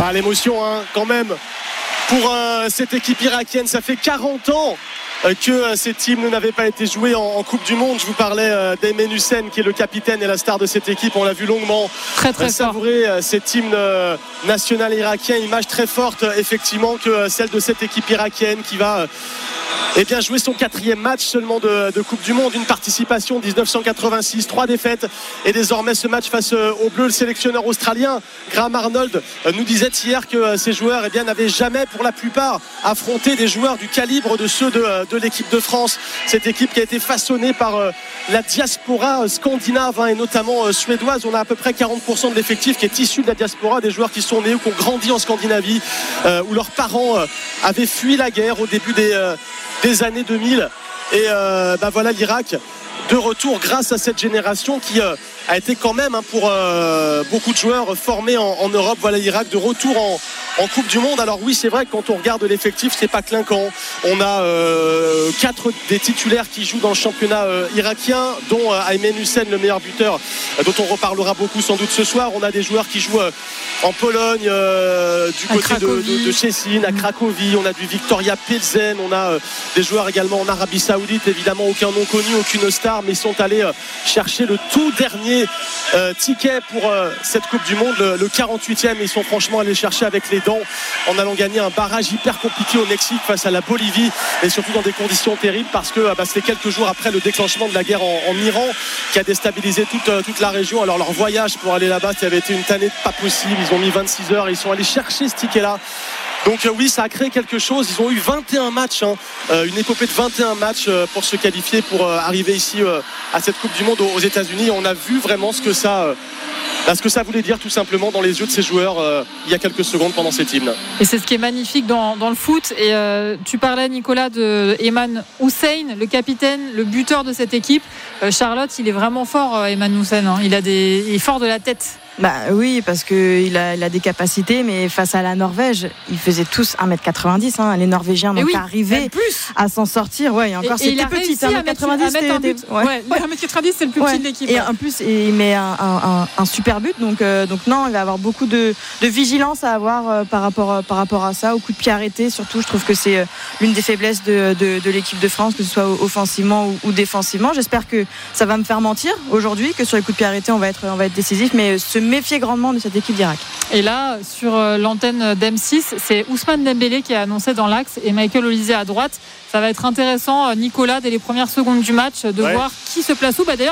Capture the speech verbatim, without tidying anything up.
Ah, l'émotion hein, quand même pour euh, cette équipe irakienne. Ça fait quarante ans que euh, cette hymne n'avait pas été jouée en, en Coupe du Monde. Je vous parlais euh, d'Aymen Hussein qui est le capitaine et la star de cette équipe. On l'a vu longuement très, très euh, savourer euh, cet hymne euh, national irakien. Image très forte euh, effectivement que euh, celle de cette équipe irakienne qui va euh, eh bien, jouer son quatrième match seulement de, de Coupe du Monde. Une participation dix-neuf cent quatre-vingt-six, trois défaites et désormais ce match face euh, aux Bleus. Le sélectionneur australien Graham Arnold euh, nous disait hier que euh, ces joueurs eh bien, n'avaient jamais pour la plupart affronté des joueurs du calibre de ceux de, euh, de l'équipe de France. Cette équipe qui a été façonnée par euh, la diaspora scandinave hein, et notamment euh, suédoise. On a à peu près quarante pour cent de l'effectif qui est issu de la diaspora, des joueurs qui sont nés ou qui ont grandi en Scandinavie, euh, où leurs parents euh, avaient fui la guerre au début des, euh, des années deux mille. Et euh, bah voilà l'Irak de retour grâce à cette génération qui euh, a été quand même hein, pour euh, beaucoup de joueurs formés en, en Europe. Voilà l'Irak de retour en, en Coupe du Monde. Alors oui, c'est vrai que quand on regarde l'effectif, c'est pas clinquant. On a euh, quatre des titulaires qui jouent dans le championnat euh, irakien, dont euh, Aymen Hussein, le meilleur buteur, euh, dont on reparlera beaucoup sans doute ce soir. On a des joueurs qui jouent euh, en Pologne, euh, du à côté de, de, de Szczecin, à Cracovie. On a du Victoria Pilsen. On a euh, des joueurs également en Arabie Saoudite. Évidemment, aucun nom connu, aucune star, mais ils sont allés euh, chercher le tout dernier Euh, ticket pour euh, cette Coupe du Monde, le, le quarante-huitième. Ils sont franchement allés chercher avec les dents en allant gagner un barrage hyper compliqué au Mexique face à la Bolivie et surtout dans des conditions terribles parce que bah, c'était quelques jours après le déclenchement de la guerre en, en Iran qui a déstabilisé toute, euh, toute la région. Alors leur voyage pour aller là-bas, ça avait été une tannée pas possible. Ils ont mis vingt-six heures et ils sont allés chercher ce ticket-là. Donc euh, oui, ça a créé quelque chose. Ils ont eu vingt et un matchs, hein, euh, une épopée de vingt et un matchs euh, pour se qualifier, pour euh, arriver ici euh, à cette Coupe du Monde aux, aux États-Unis. On a vu vraiment ce que ça, euh, ce que ça voulait dire tout simplement dans les yeux de ces joueurs euh, il y a quelques secondes pendant cet hymne. Et c'est ce qui est magnifique dans, dans le foot. Et euh, tu parlais, Nicolas, de Aymen Hussein, le capitaine, le buteur de cette équipe. Euh, Charlotte, il est vraiment fort, euh, Aymen Hussein. Hein. Il a des, il est fort de la tête. Bah oui, parce qu'il a, il a des capacités, mais face à la Norvège, ils faisaient tous un mètre quatre-vingt-dix. Hein. Les Norvégiens n'ont oui, pas arrivé à s'en sortir. Ouais, et encore, et, c'était et petit. un mètre quatre-vingt-dix, c'était un but. Ouais. Ouais, ouais. un mètre quatre-vingt-dix, c'est le plus ouais. petit de l'équipe. Et ouais. en plus, il met un, un, un super but. Donc, euh, donc non, il va avoir beaucoup de, de vigilance à avoir euh, par, rapport, euh, par rapport à ça. Au coup de pied arrêté, surtout, je trouve que c'est euh, l'une des faiblesses de, de, de l'équipe de France, que ce soit offensivement ou, ou défensivement. J'espère que ça va me faire mentir aujourd'hui, que sur les coups de pied arrêtés, on va être, on va être décisif, mais se méfier grandement de cette équipe d'Irak. Et là, sur l'antenne d'M six, c'est Ousmane Dembélé qui est annoncé dans l'axe et Michael Olise à droite. Ça va être intéressant, Nicolas, dès les premières secondes du match, de ouais. voir qui se place où. Bah, d'ailleurs,